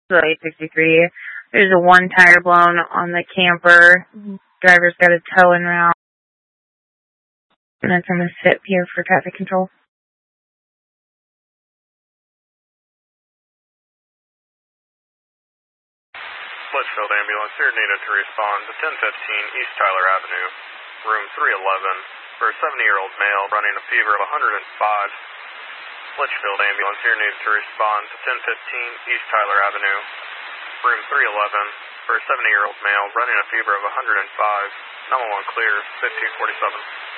So 863. There's a one tire blown on the camper. Driver's got a tow en route. And that's going to sit here for traffic control. Litchfield ambulance here needed to respond to 1015 East Tyler Avenue, room 311, for a 70-year-old male running a fever of 105. Litchfield ambulance here needs to respond to 1015 East Tyler Avenue, room 311, for a 70-year-old male running a fever of 105. 911 clear, 1547.